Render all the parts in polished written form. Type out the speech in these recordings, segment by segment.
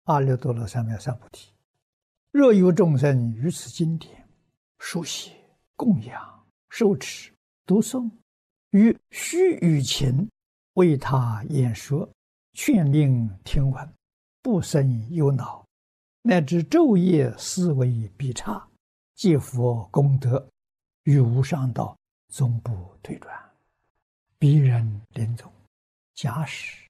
阿耨多罗三藐三菩提。若有众生于此经典书写、供养、受持、读诵，于须臾前为他演说，劝令听闻，不生忧恼，乃至昼夜思维必差，皆佛功德，于无上道终不退转。彼人临终，假使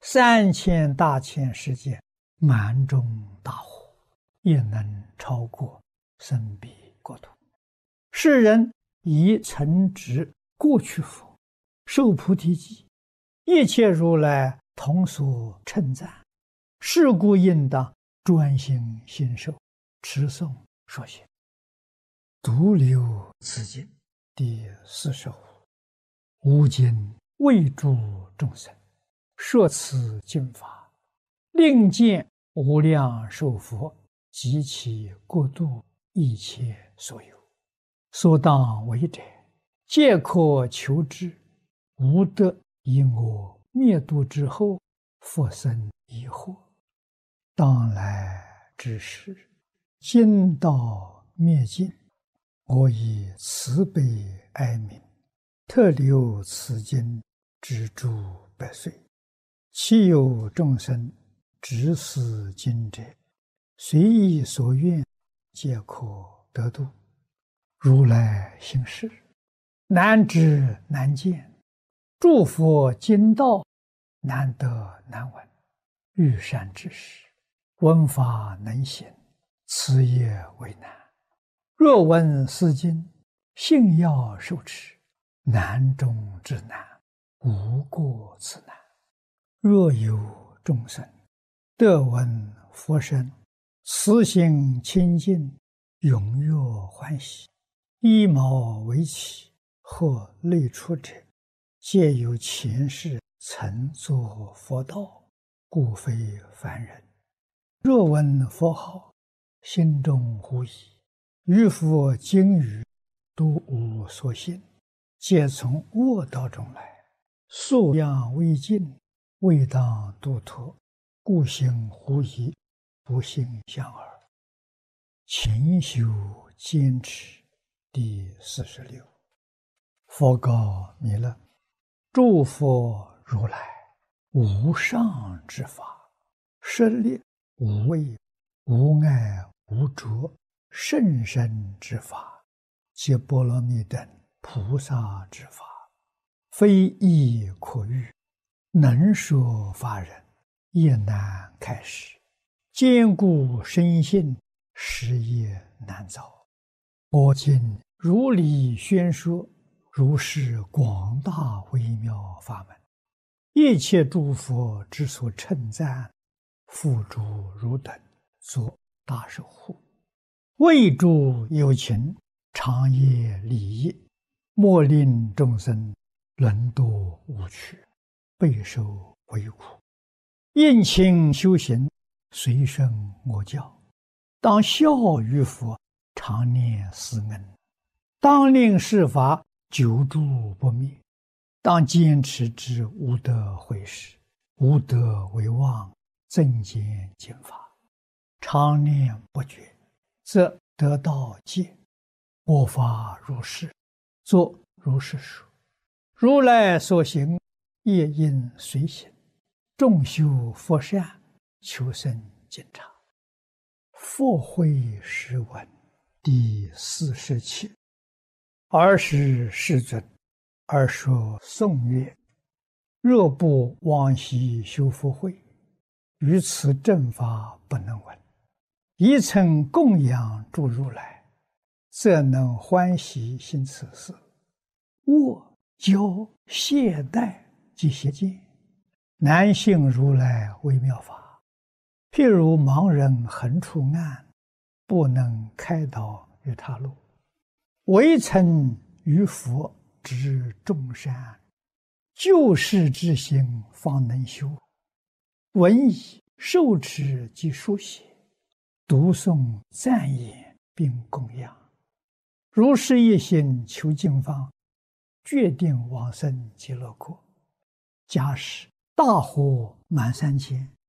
3000大千世界满中大火，也能超过生彼国土。世人以曾植过去佛，受菩提记，一切如来同所称赞。是故应当专心信受，持诵说行。独留此经第45。吾今为诸众生说此经法，令见无量寿佛及其国度一切所有，所当为者，皆可求之。无得因我灭度之后，复生疑惑。当来之时，今道灭尽，我以慈悲哀悯，特留此经之诸百岁。其有众生执此经者，随意所愿，皆可得度。如来行事，难知难见，诸佛经道难得难闻。欲善知识，闻法能行，此也为难。若闻是经，信要受持，难中之难，无过此难。若有众生得闻佛声，慈心清净，踊跃欢喜，依毛为起，或类出者，皆有前世曾作佛道，故非凡人。若闻佛号，心中狐疑，于佛经语都无所信，皆从恶道中来，素养未尽，未当度脱，故行狐疑，不信相耳。勤修坚持第46。佛告弥勒：诸佛如来无上之法，舍利无畏、无碍、无着，甚深之法，皆波罗蜜等菩萨之法，非易可喻，能说法人也难开示。坚固深信，实也难造。我今如理宣说，如是广大微妙法门，一切诸佛之所称赞，付诸汝等作大守护。为诸有情，长夜利益，莫令众生沦堕无趣，备受为苦。应勤修行，随顺我教，当效于佛，常念思恩，当令世法久住不灭，当坚持之无得毁时，无得为妄，增减经法，常念不绝，则得道戒。我法如是，作如是说。如来所行，业应随行。众修佛善，求生净察。佛慧诗文第47。尔时世尊，而说颂曰：若不往昔修福慧，于此正法不能闻。一曾供养诸如来，则能欢喜行此事。恶骄懈怠及邪见，难信如来微妙法。譬如盲人横出暗，不能开导于他路。唯曾于佛知众善，救世之心方能修。闻已受持及书写，读诵赞言并供养，如是一心求经方，决定往生极乐国。假使大火满3000，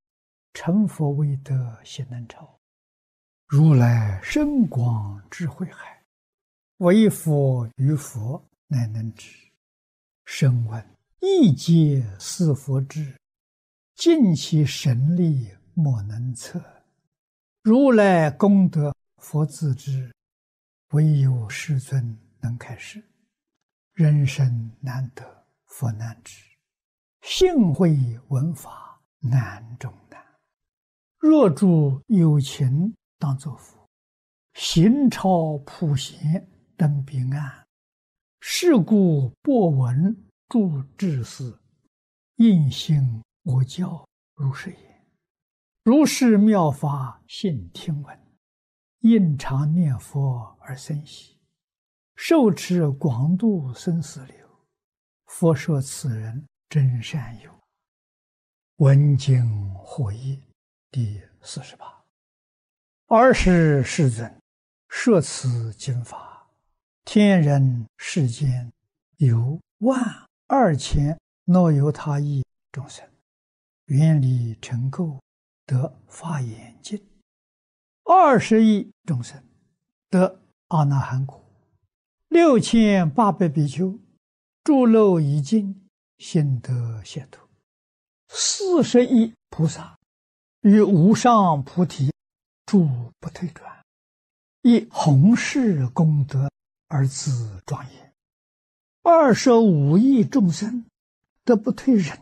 成佛未得心能超。如来深广智慧海，唯佛于佛乃能知。声闻一皆是佛智，尽其神力莫能测。如来功德佛自知，唯有世尊能开示。人生难得佛难知，幸会闻法难中难。若诸有情当作佛，行超普贤登彼岸。是故播闻诸智士，应信我教如是言。如是妙法信听闻，应常念佛而生喜。受持广度生死流，佛说此人真善友。闻经获益第48。尔时世尊摄此经法，天人世间有12000若由他亿众生，愿力成垢，得法眼净；20亿众生得阿那含果；6800比丘诸漏已尽，心得解脱；40亿菩萨于无上菩提诸不退转，以弘誓功德而自庄严；25亿众生得不退忍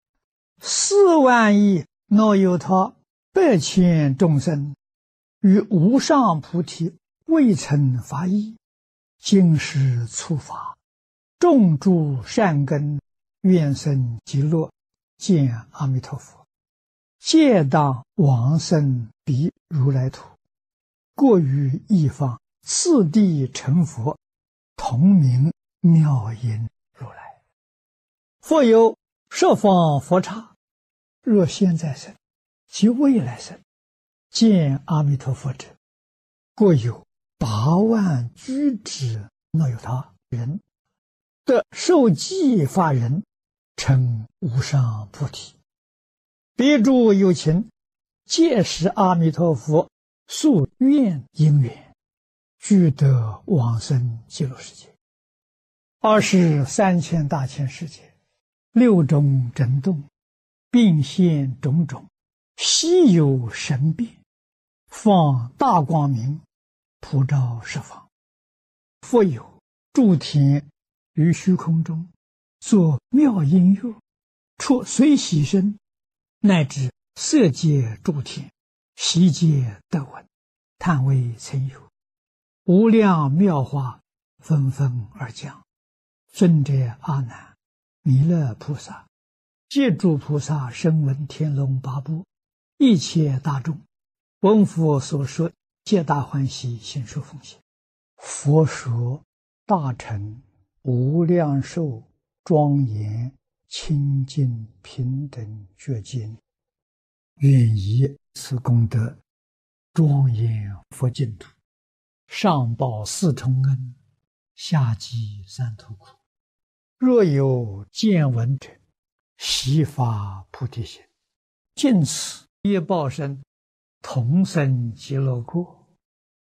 ；4万亿若有他100千众生于无上菩提未曾发意，今世触法，种诸善根，愿生极乐，见阿弥陀佛，皆当往生彼如来土，过于一方，次第成佛，同名妙音如来。复有十方佛刹，若现在生及未来生，见阿弥陀佛者，过有8万居之若有他人，得受记法人，成无上菩提。彼诸有情，皆是阿弥陀佛宿愿因缘，俱得往生极乐世界。23千大千世界，6种震动，并现种种稀有神变，放大光明，普照十方。复有诸天于虚空中作妙音乐，出随喜声，乃至色界诸天，悉皆得闻，叹为曾有。无量妙法纷纷而降。尊者阿难、弥勒菩萨、皆诸菩萨声闻天龙八部，一切大众，闻佛所说，皆大欢喜，心受奉献。佛说大乘无量寿庄严清净平等觉经，愿以此功德庄严佛净土，上报4重恩，下济3途苦。若有见闻者，悉发菩提心，尽此业报身，同生极乐国。